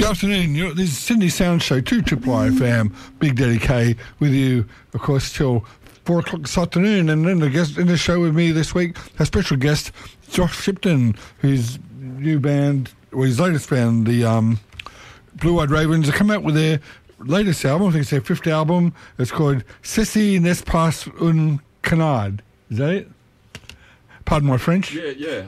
Good afternoon. This is Sydney Sound Show, 2 Triple I FM, Big Daddy K, with you, of course, till 4 o'clock this afternoon. And then the guest in the show with me this week, a special guest, Josh Shipton, whose new band, or his latest band, the Blue Eyed Ravens, have come out with their latest album. I think it's their 5th album. It's called Ceci n'est pas un canard. Is that it? Pardon my French? Yeah.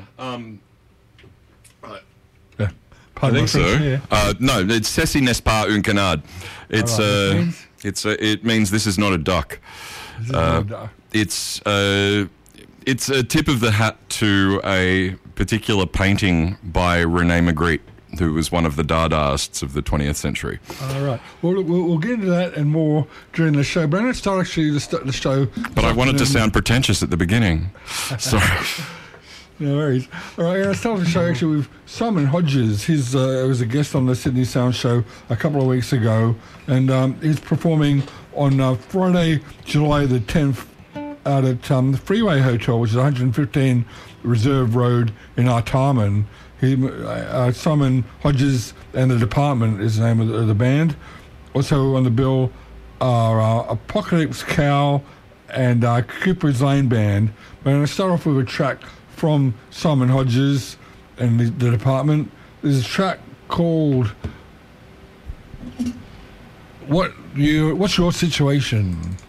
I think so. Yeah. No, it's Ceci n'est pas un canard. It's it means this is not a duck. It's a tip of the hat to a particular painting by René Magritte, who was one of the Dadaists of the 20th century. All right. We'll get into that and more during the show. But I'm going to start actually the show. But I wanted to sound pretentious at the beginning. Sorry. No worries. All right, I'm going to start the show actually with Simon Hodges. He was a guest on the Sydney Sound Show a couple of weeks ago, and he's performing on Friday, July the 10th out at the Freeway Hotel, which is 115 Reserve Road in Artarmon. Simon Hodges and the Department is the name of the band. Also on the bill are Apocalypse Cow and Cooper's Lane Band. But I'm going to start off with a track from Simon Hodges and the Department. There's a track called What's Your Situation?